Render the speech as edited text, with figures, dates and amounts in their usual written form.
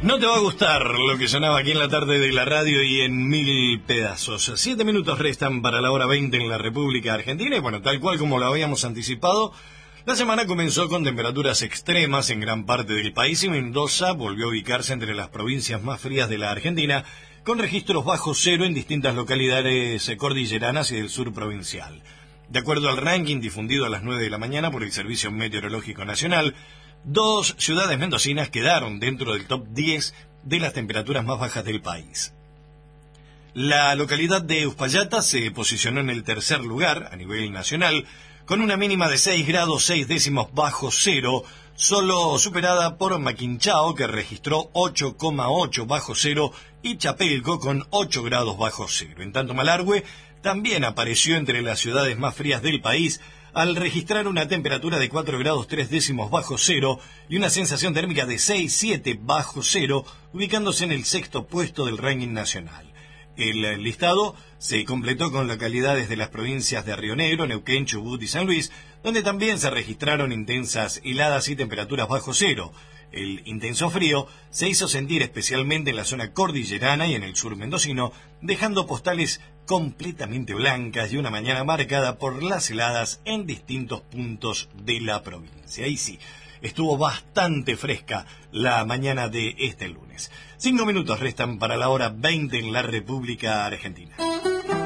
No te va a gustar lo que sonaba aquí en la tarde de la radio y en mil pedazos. 7 minutos restan para la hora 20 en la República Argentina y bueno, tal cual como lo habíamos anticipado, la semana comenzó con temperaturas extremas en gran parte del país y Mendoza volvió a ubicarse entre las provincias más frías de la Argentina, con registros bajo cero en distintas localidades cordilleranas y del sur provincial. De acuerdo al ranking difundido a las 9 de la mañana por el Servicio Meteorológico Nacional, 2 ciudades mendocinas quedaron dentro del top 10 de las temperaturas más bajas del país. La localidad de Uspallata se posicionó en el tercer lugar a nivel nacional, con una mínima de 6 grados 6 décimos bajo cero, solo superada por Maquinchao, que registró 8,8 bajo cero, y Chapelco con 8 grados bajo cero. En tanto, Malargüe también apareció entre las ciudades más frías del país, al registrar una temperatura de 4 grados 3 décimos bajo cero y una sensación térmica de 6,7 bajo cero, ubicándose en el sexto puesto del ranking nacional. El listado se completó con localidades de las provincias de Río Negro, Neuquén, Chubut y San Luis, donde también se registraron intensas heladas y temperaturas bajo cero. El intenso frío se hizo sentir especialmente en la zona cordillerana y en el sur mendocino, dejando postales completamente blancas y una mañana marcada por las heladas en distintos puntos de la provincia. Y sí, estuvo bastante fresca la mañana de este lunes. 5 minutos restan para la hora 20 en la República Argentina.